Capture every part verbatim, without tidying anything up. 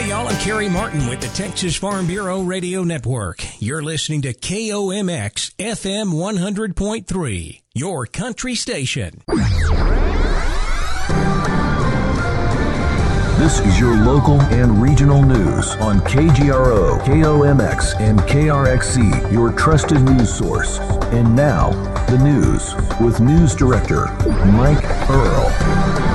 Hey y'all, I'm Kerry Martin with the Texas Farm Bureau Radio Network. You're listening to K O M X F M one hundred point three, your country station. This is your local and regional news on K G R O, K O M X, and K R X C, your trusted news source. And now, the news with News Director Mike Earl.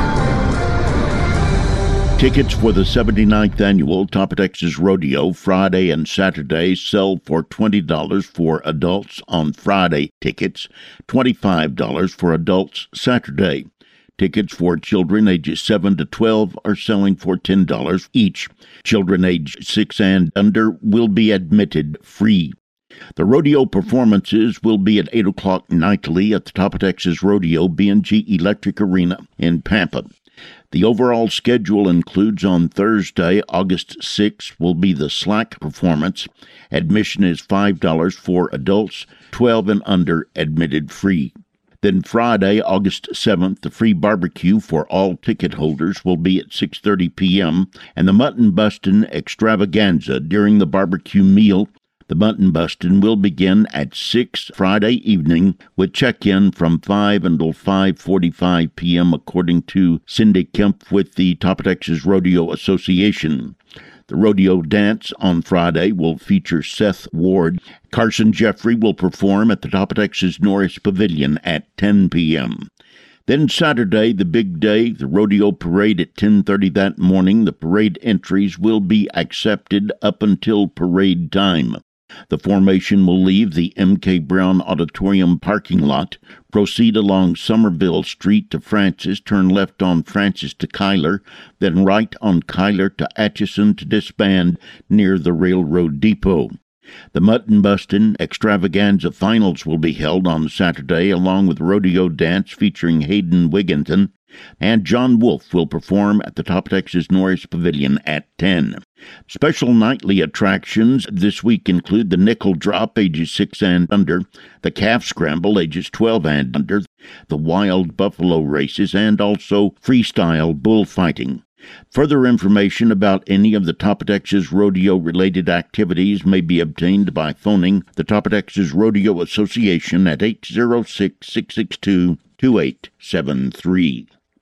Tickets for the seventy-ninth annual Top of Texas Rodeo Friday and Saturday sell for twenty dollars for adults on Friday tickets, twenty-five dollars for adults Saturday. Tickets for children ages seven to twelve are selling for ten dollars each. Children aged six and under will be admitted free. The rodeo performances will be at eight o'clock nightly at the Top of Texas Rodeo B and G Electric Arena in Pampa. The overall schedule includes on Thursday, August sixth, will be the Slack performance. Admission is five dollars for adults, twelve and under admitted free. Then Friday, August seventh, the free barbecue for all ticket holders will be at six thirty p.m. and the Mutton Bustin' Extravaganza during the barbecue meal. The Mutton Bustin' will begin at six Friday evening with check-in from five until five forty-five p.m. according to Cindy Kemp with the Top of Texas Rodeo Association. The rodeo dance on Friday will feature Seth Ward. Carson Jeffrey will perform at the Top of Texas Norris Pavilion at ten p.m. Then Saturday, the big day, the rodeo parade at ten thirty that morning. The parade entries will be accepted up until parade time. The formation will leave the M K Brown Auditorium parking lot, proceed along Somerville Street to Francis, turn left on Francis to Kyler, then right on Kyler to Atchison to disband near the railroad depot. The Mutton Bustin' Extravaganza finals will be held on Saturday, along with rodeo dance featuring Hayden Wigginton, and John Wolfe will perform at the Top of Texas Norris Pavilion at ten. Special nightly attractions this week include the Nickel Drop, ages six and under, the Calf Scramble, ages twelve and under, the Wild Buffalo races, and also freestyle bullfighting. Further information about any of the Top of Texas Rodeo-related activities may be obtained by phoning the Top of Texas Rodeo Association at eight zero six, six six two, two eight seven three.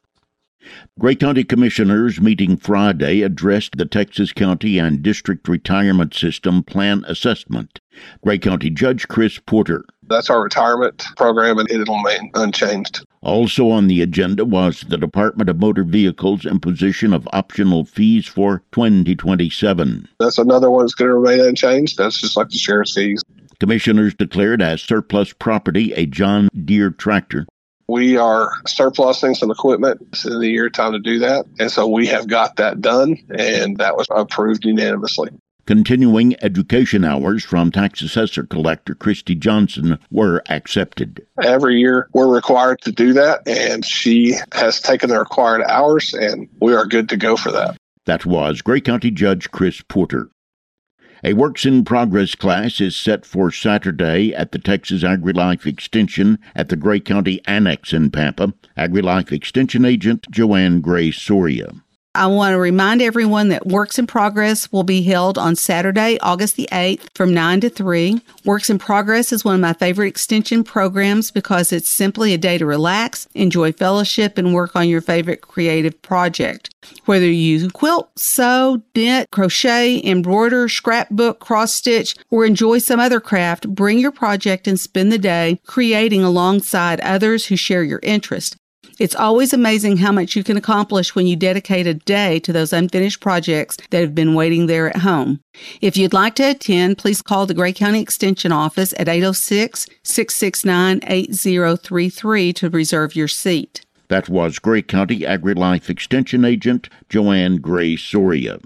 Gray County Commissioners meeting Friday addressed the Texas County and District Retirement System Plan Assessment. Gray County Judge Chris Porter. That's our retirement program, and it'll remain unchanged. Also on the agenda was the Department of Motor Vehicles imposition of optional fees for twenty twenty-seven. That's another one that's going to remain unchanged. That's just like the sheriff's fees. Commissioners declared as surplus property a John Deere tractor. We are surplusing some equipment. This is the year time to do that. And so we have got that done, and that was approved unanimously. Continuing education hours from Tax Assessor Collector Christy Johnson were accepted. Every year we're required to do that, and she has taken the required hours, and we are good to go for that. That was Gray County Judge Chris Porter. A Works-in-Progress class is set for Saturday at the Texas AgriLife Extension at the Gray County Annex in Pampa. AgriLife Extension Agent Joanne Gray Soria. I want to remind everyone that Works in Progress will be held on Saturday, August the eighth from nine to three. Works in Progress is one of my favorite extension programs because it's simply a day to relax, enjoy fellowship, and work on your favorite creative project. Whether you quilt, sew, knit, crochet, embroider, scrapbook, cross-stitch, or enjoy some other craft, bring your project and spend the day creating alongside others who share your interest. It's always amazing how much you can accomplish when you dedicate a day to those unfinished projects that have been waiting there at home. If you'd like to attend, please call the Gray County Extension Office at eight oh six, six six nine, eight oh three three to reserve your seat. That was Gray County AgriLife Extension Agent Joanne Gray Soria.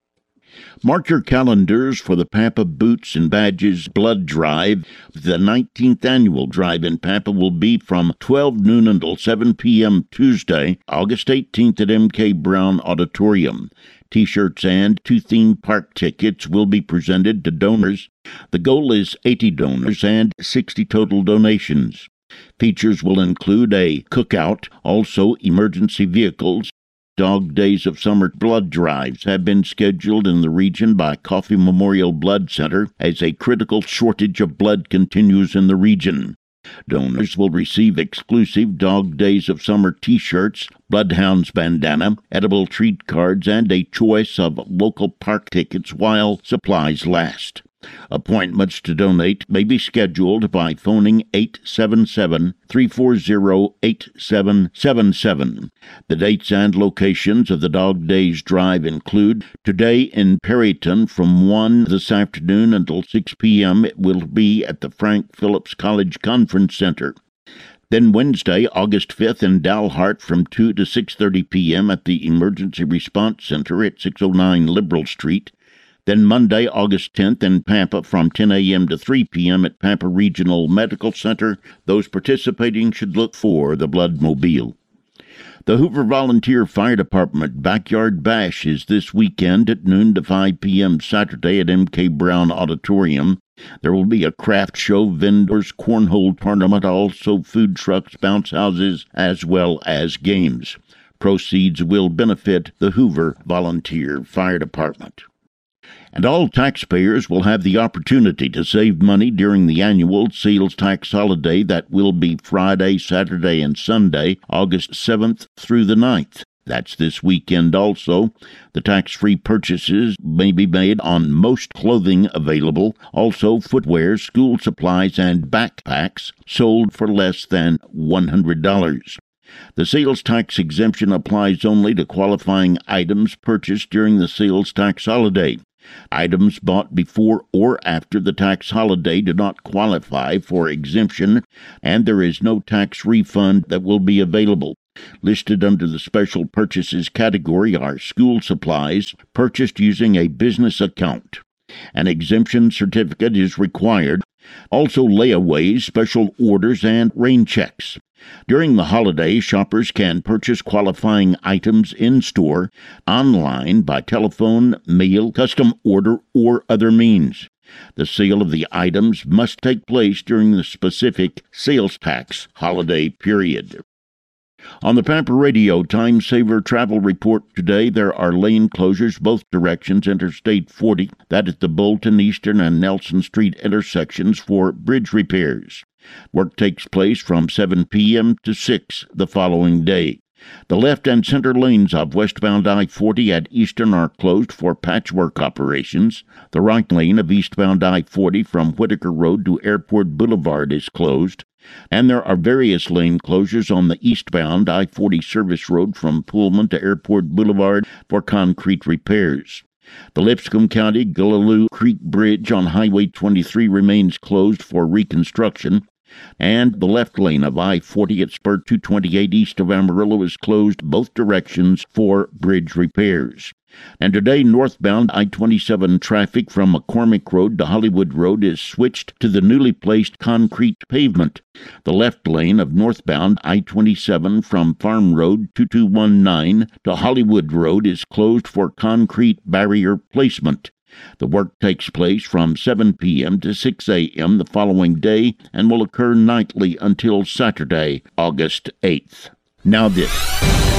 Mark your calendars for the Pampa Boots and Badges Blood Drive. The nineteenth annual drive in Pampa will be from twelve noon until seven p.m. Tuesday, August eighteenth at M K Brown Auditorium. T-shirts and two theme park tickets will be presented to donors. The goal is eighty donors and sixty total donations. Features will include a cookout, also emergency vehicles, Dog Days of Summer blood drives have been scheduled in the region by Coffee Memorial Blood Center as a critical shortage of blood continues in the region. Donors will receive exclusive Dog Days of Summer t-shirts, Bloodhounds bandana, edible treat cards, and a choice of local park tickets while supplies last. Appointments to donate may be scheduled by phoning eight seven seven, three four zero, eight seven seven seven. The dates and locations of the Dog Days Drive include today in Perryton from one this afternoon until six p.m. It will be at the Frank Phillips College Conference Center. Then Wednesday, August fifth in Dalhart from two to six thirty p.m. at the Emergency Response Center at six oh nine Liberal Street. Then Monday, August tenth in Pampa from ten a.m. to three p.m. at Pampa Regional Medical Center. Those participating should look for the Bloodmobile. The Hoover Volunteer Fire Department Backyard Bash is this weekend at noon to five p.m. Saturday at M K Brown Auditorium. There will be a craft show, vendors, cornhole tournament, also food trucks, bounce houses, as well as games. Proceeds will benefit the Hoover Volunteer Fire Department. And all taxpayers will have the opportunity to save money during the annual sales tax holiday that will be Friday, Saturday, and Sunday, August seventh through the ninth. That's this weekend also. The tax-free purchases may be made on most clothing available, also footwear, school supplies, and backpacks sold for less than one hundred dollars. The sales tax exemption applies only to qualifying items purchased during the sales tax holiday. Items bought before or after the tax holiday do not qualify for exemption, and there is no tax refund that will be available. Listed under the special purchases category are school supplies purchased using a business account. An exemption certificate is required. Also layaways, special orders, and rain checks. During the holiday, shoppers can purchase qualifying items in-store, online, by telephone, mail, custom order, or other means. The sale of the items must take place during the specific sales tax holiday period. On the Pampa Radio Time Saver Travel Report today, there are lane closures both directions, Interstate forty, that at the Bolton, Eastern, and Nelson Street intersections for bridge repairs. Work takes place from seven p.m. to six the following day. The left and center lanes of westbound I forty at Eastern are closed for patchwork operations. The right lane of eastbound I forty from Whitaker Road to Airport Boulevard is closed. And there are various lane closures on the eastbound I forty service road from Pullman to Airport Boulevard for concrete repairs. The Lipscomb County Gillaloe Creek Bridge on Highway twenty-three remains closed for reconstruction, and the left lane of I forty at Spur two twenty-eight east of Amarillo is closed both directions for bridge repairs. And today, northbound I twenty-seven traffic from McCormick Road to Hollywood Road is switched to the newly placed concrete pavement. The left lane of northbound I twenty-seven from Farm Road two two one nine to Hollywood Road is closed for concrete barrier placement. The work takes place from seven p.m. to six a.m. the following day and will occur nightly until Saturday, August eighth. Now this.